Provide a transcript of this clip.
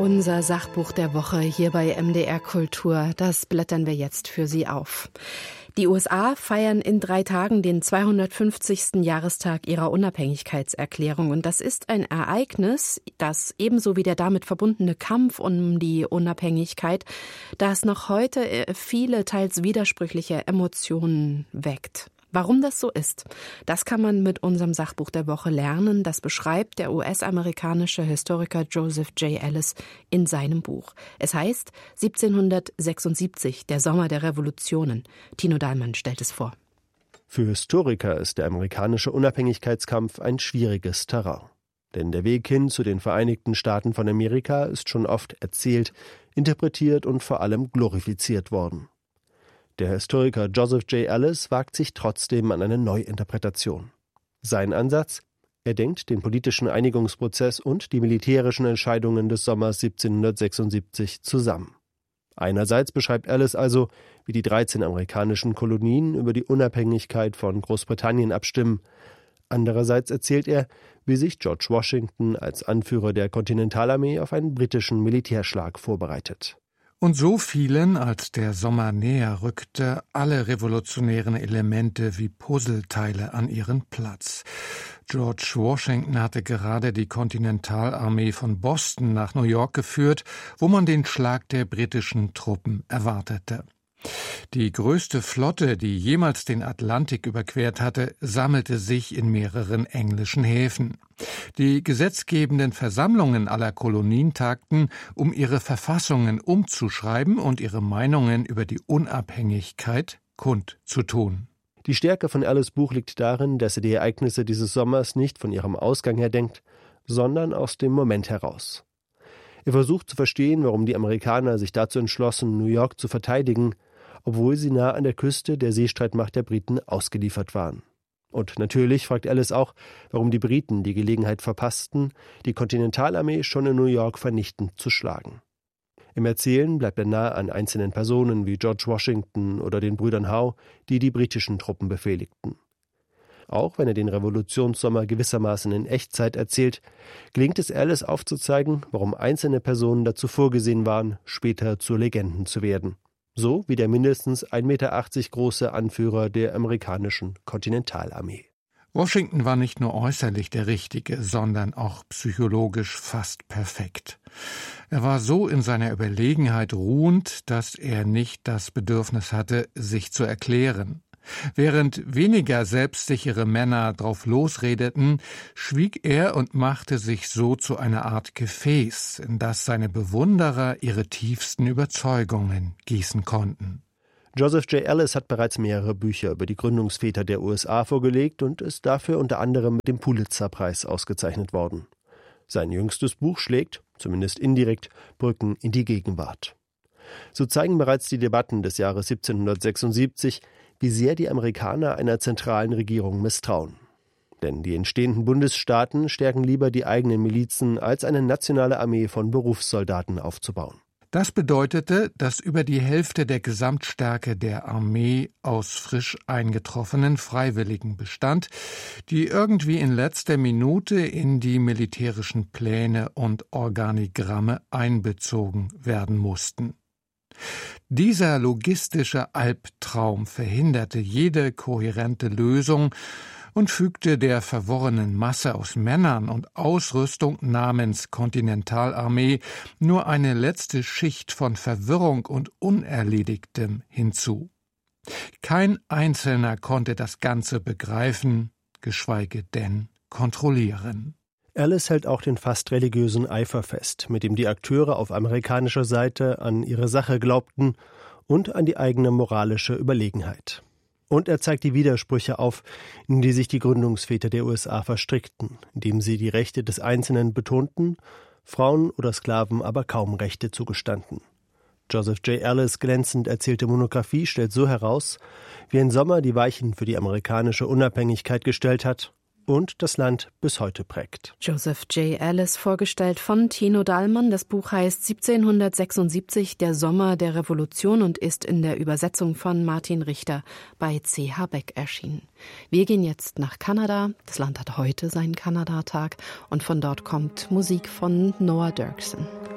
Unser Sachbuch der Woche hier bei MDR Kultur, das blättern wir jetzt für Sie auf. Die USA feiern in 3 Tagen den 250. Jahrestag ihrer Unabhängigkeitserklärung. Und das ist ein Ereignis, das ebenso wie der damit verbundene Kampf um die Unabhängigkeit, das noch heute viele teils widersprüchliche Emotionen weckt. Warum das so ist, das kann man mit unserem Sachbuch der Woche lernen. Das beschreibt der US-amerikanische Historiker Joseph J. Ellis in seinem Buch. Es heißt 1776, der Sommer der Revolutionen. Tino Dahlmann stellt es vor. Für Historiker ist der amerikanische Unabhängigkeitskampf ein schwieriges Terrain. Denn der Weg hin zu den Vereinigten Staaten von Amerika ist schon oft erzählt, interpretiert und vor allem glorifiziert worden. Der Historiker Joseph J. Ellis wagt sich trotzdem an eine Neuinterpretation. Sein Ansatz? Er denkt den politischen Einigungsprozess und die militärischen Entscheidungen des Sommers 1776 zusammen. Einerseits beschreibt Ellis also, wie die 13 amerikanischen Kolonien über die Unabhängigkeit von Großbritannien abstimmen. Andererseits erzählt er, wie sich George Washington als Anführer der Kontinentalarmee auf einen britischen Militärschlag vorbereitet. Und so fielen, als der Sommer näher rückte, alle revolutionären Elemente wie Puzzleteile an ihren Platz. George Washington hatte gerade die Kontinentalarmee von Boston nach New York geführt, wo man den Schlag der britischen Truppen erwartete. Die größte Flotte, die jemals den Atlantik überquert hatte, sammelte sich in mehreren englischen Häfen. Die gesetzgebenden Versammlungen aller Kolonien tagten, um ihre Verfassungen umzuschreiben und ihre Meinungen über die Unabhängigkeit kundzutun. Die Stärke von Ellis' Buch liegt darin, dass er die Ereignisse dieses Sommers nicht von ihrem Ausgang her denkt, sondern aus dem Moment heraus. Er versucht zu verstehen, warum die Amerikaner sich dazu entschlossen, New York zu verteidigen, obwohl sie nah an der Küste der Seestreitmacht der Briten ausgeliefert waren. Und natürlich fragt Ellis auch, warum die Briten die Gelegenheit verpassten, die Kontinentalarmee schon in New York vernichtend zu schlagen. Im Erzählen bleibt er nah an einzelnen Personen wie George Washington oder den Brüdern Howe, die die britischen Truppen befehligten. Auch wenn er den Revolutionssommer gewissermaßen in Echtzeit erzählt, gelingt es Ellis aufzuzeigen, warum einzelne Personen dazu vorgesehen waren, später zu Legenden zu werden. So wie der mindestens 1,80 Meter große Anführer der amerikanischen Kontinentalarmee. Washington war nicht nur äußerlich der Richtige, sondern auch psychologisch fast perfekt. Er war so in seiner Überlegenheit ruhend, dass er nicht das Bedürfnis hatte, sich zu erklären. Während weniger selbstsichere Männer drauf losredeten, schwieg er und machte sich so zu einer Art Gefäß, in das seine Bewunderer ihre tiefsten Überzeugungen gießen konnten. Joseph J. Ellis hat bereits mehrere Bücher über die Gründungsväter der USA vorgelegt und ist dafür unter anderem mit dem Pulitzer-Preis ausgezeichnet worden. Sein jüngstes Buch schlägt, zumindest indirekt, Brücken in die Gegenwart. So zeigen bereits die Debatten des Jahres 1776, wie sehr die Amerikaner einer zentralen Regierung misstrauen. Denn die entstehenden Bundesstaaten stärken lieber die eigenen Milizen, als eine nationale Armee von Berufssoldaten aufzubauen. Das bedeutete, dass über die Hälfte der Gesamtstärke der Armee aus frisch eingetroffenen Freiwilligen bestand, die irgendwie in letzter Minute in die militärischen Pläne und Organigramme einbezogen werden mussten. Dieser logistische Albtraum verhinderte jede kohärente Lösung und fügte der verworrenen Masse aus Männern und Ausrüstung namens Kontinentalarmee nur eine letzte Schicht von Verwirrung und Unerledigtem hinzu. Kein Einzelner konnte das Ganze begreifen, geschweige denn kontrollieren. Ellis hält auch den fast religiösen Eifer fest, mit dem die Akteure auf amerikanischer Seite an ihre Sache glaubten und an die eigene moralische Überlegenheit. Und er zeigt die Widersprüche auf, in die sich die Gründungsväter der USA verstrickten, indem sie die Rechte des Einzelnen betonten, Frauen oder Sklaven aber kaum Rechte zugestanden. Joseph J. Ellis' glänzend erzählte Monographie stellt so heraus, wie ein Sommer die Weichen für die amerikanische Unabhängigkeit gestellt hat und das Land bis heute prägt. Joseph J. Ellis, vorgestellt von Tino Dahlmann. Das Buch heißt 1776, der Sommer der Revolution und ist in der Übersetzung von Martin Richter bei C.H. Beck erschienen. Wir gehen jetzt nach Kanada. Das Land hat heute seinen Kanada-Tag und von dort kommt Musik von Noah Derksen.